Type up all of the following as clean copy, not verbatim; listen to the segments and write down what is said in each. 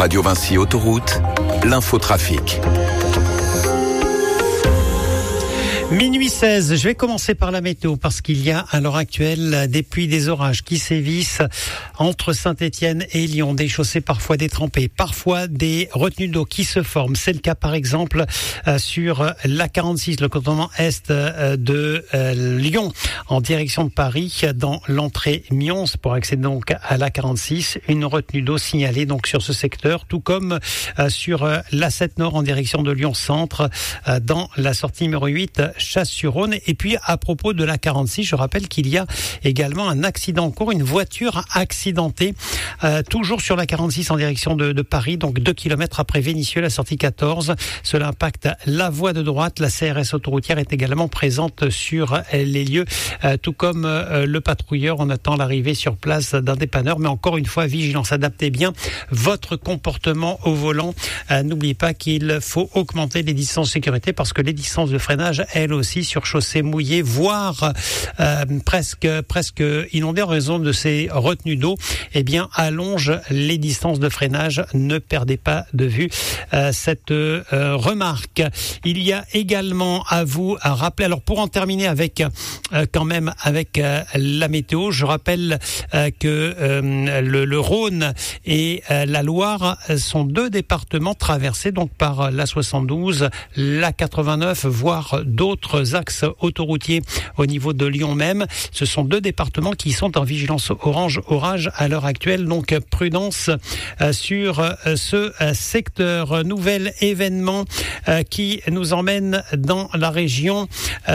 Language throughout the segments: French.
Radio Vinci Autoroute, l'infotrafic. Minuit 16, je vais commencer par la météo parce qu'il y a à l'heure actuelle des pluies, des orages qui sévissent entre Saint-Étienne et Lyon, des chaussées parfois détrempées, parfois des retenues d'eau qui se forment. C'est le cas par exemple sur l'A46, le cantonnement est de Lyon, en direction de Paris, dans l'entrée Mions, pour accéder donc à l'A46, une retenue d'eau signalée donc sur ce secteur, tout comme sur l'A7 Nord en direction de Lyon Centre, dans la sortie numéro 8, Chasse-sur-Rhône. Et puis à propos de la 46, je rappelle qu'il y a également un accident en cours, une voiture accidentée toujours sur la 46 en direction de Paris, donc 2 km après Vénissieux, la sortie 14. Cela impacte la voie de droite. La CRS autoroutière est également présente sur les lieux, tout comme le patrouilleur. On attend l'arrivée sur place d'un dépanneur, mais encore une fois, vigilance, adaptez bien votre comportement au volant. N'oubliez pas qu'il faut augmenter les distances de sécurité parce que les distances de freinage, elles aussi sur chaussée mouillée, voire presque inondée en raison de ces retenues d'eau, eh bien allonge les distances de freinage. Ne perdez pas de vue cette remarque. Il y a également à vous à rappeler, alors pour en terminer avec la météo, je rappelle que le Rhône et la Loire sont deux départements traversés donc par la 72, la 89, voire d'autres axes autoroutiers au niveau de Lyon même. Ce sont deux départements qui sont en vigilance orange orage à l'heure actuelle, donc prudence sur ce secteur. Nouvel événement qui nous emmène dans la région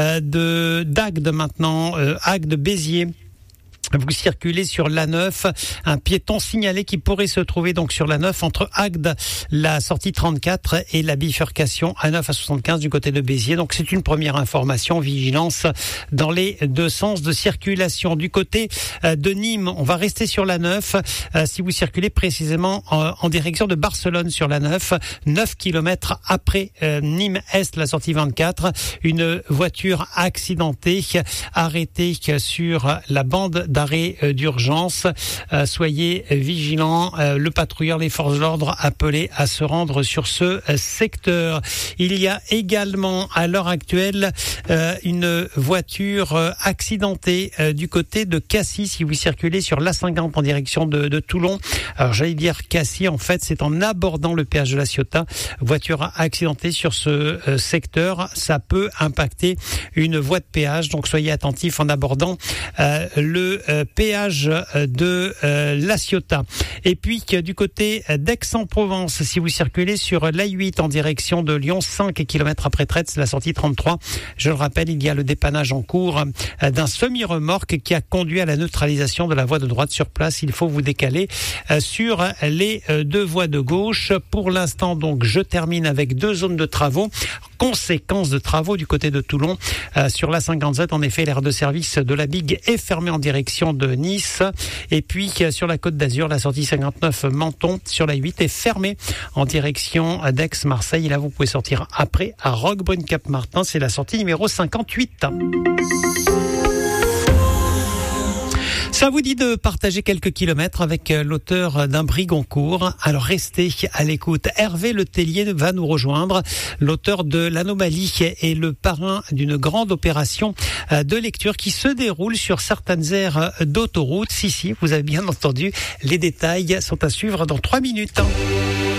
d'Agde maintenant, Agde-Béziers. Vous circulez sur l'A9, un piéton signalé qui pourrait se trouver donc sur l'A9 entre Agde, la sortie 34 et la bifurcation A9 à 75 du côté de Béziers. Donc c'est une première information, vigilance dans les deux sens de circulation. Du côté de Nîmes, on va rester sur l'A9. Si vous circulez précisément en direction de Barcelone sur l'A9, 9 km après Nîmes-Est, la sortie 24, une voiture accidentée, arrêtée sur la bande d'arrêt d'urgence. Soyez vigilants. Le patrouilleur, les forces de l'ordre appelés à se rendre sur ce secteur. Il y a également à l'heure actuelle une voiture accidentée du côté de Cassis. Si vous circulez sur l'A50 en direction de Toulon, alors j'allais dire Cassis, en fait c'est en abordant le péage de la Ciotat. Voiture accidentée sur ce secteur. Ça peut impacter une voie de péage, donc soyez attentifs en abordant le péage de la Ciotat. Et puis du côté d'Aix-en-Provence, si vous circulez sur l'A8 en direction de Lyon, 5 km après Traite, la sortie 33, je le rappelle, il y a le dépannage en cours d'un semi-remorque qui a conduit à la neutralisation de la voie de droite sur place. Il faut vous décaler sur les deux voies de gauche. Pour l'instant, donc, je termine avec deux zones de travaux. Conséquence de travaux du côté de Toulon. Sur la 57, en effet, l'aire de service de la Bigue est fermée en direction de Nice. Et puis, sur la Côte d'Azur, la sortie 59 Menton sur la 8 est fermée en direction d'Aix-Marseille. Et là, vous pouvez sortir après à Roquebrune-Cap-Martin. C'est la sortie numéro 58. Ça vous dit de partager quelques kilomètres avec l'auteur d'un brie Goncourt. Alors restez à l'écoute. Hervé Letellier va nous rejoindre. L'auteur de l'Anomalie est le parrain d'une grande opération de lecture qui se déroule sur certaines aires d'autoroute. Si, vous avez bien entendu. Les détails sont à suivre dans 3 minutes.